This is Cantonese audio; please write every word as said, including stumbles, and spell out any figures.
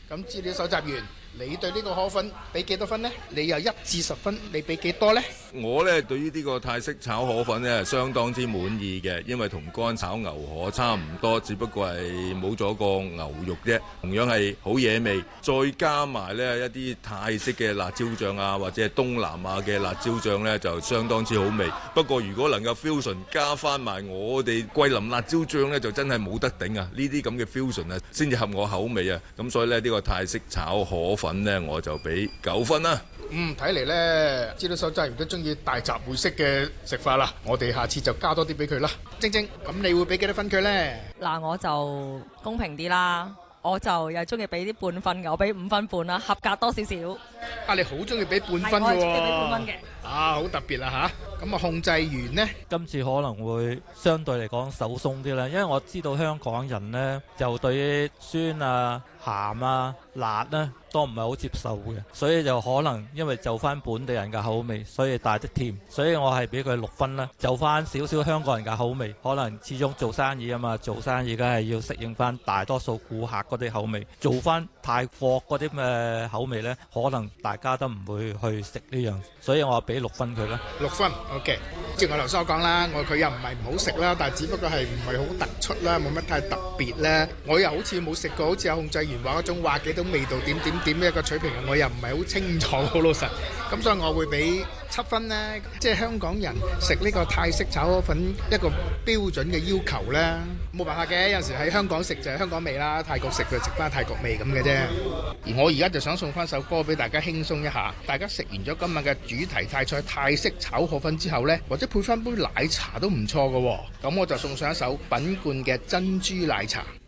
咁資料搜集完，你對呢個河粉俾幾多分呢？你由一至十分，你俾幾多呢？ 我呢對於呢個泰式炒河粉呢係相當之滿意嘅，因為同乾炒牛河差唔多，只不過係冇咗個牛肉啫，同樣係好惹味。再加埋呢一啲泰式嘅辣椒醬啊，或者係東南亞嘅辣椒醬呢，就相當之好味。不過如果能夠 fusion 加翻埋我哋桂林辣椒醬呢，就真係冇得頂啊！呢啲咁嘅 fusion 啊，先至合我口味啊！咁所以呢，呢個泰式炒河粉呢，我就俾九分啦。 嗯，睇嚟呢，資料搜集員都中意大集會式嘅食法啦。我哋下次就加多啲俾佢啦。晶晶，咁你會俾幾多分佢呢？ 嗱，我就公平啲啦，我就又中意俾啲半分嘅，我俾五分半啦，合格多少少。 啊，你好中意俾半分嘅喎？ 係，我係中意俾半分嘅。 啊，好特別啦嚇！咁啊，控制員呢， 今次可能會相對嚟講手鬆啲啦，因為我知道香港人呢就對於酸啊、鹹啊、辣呢都唔係好接受嘅，所以就可能因為就翻本地人嘅口味，所以帶得甜，所以我係俾佢六分啦。就翻少少香港人嘅口味，可能始終做生意啊嘛，做生意梗係要適應翻大多數顧客嗰啲口味，做翻泰國嗰啲嘅口味呢，可能大家都唔會去食呢樣，所以我俾六分佢啦。 六分 OK。正如我頭先所講啦，我佢又唔係唔好食啦，但係只不過係唔係好突出啦，冇乜太特別咧。我又好似冇食過，好似有控制員話嗰種話幾種味道點點點呢一個水平，我又唔係好清楚，好老實。咁所以我會俾七分呢，即係香港人食呢個泰式炒河粉一個標準嘅要求咧，冇辦法嘅。有時喺香港食就係香港味啦，泰國食就食翻泰國味咁嘅啫。而我而家就想送翻首歌俾大家輕鬆一下，大家食完咗今晚嘅主題泰菜泰式炒河粉之後呢，或者配翻杯奶茶都唔錯㗎喎。咁我就送上一首品冠嘅珍珠奶茶。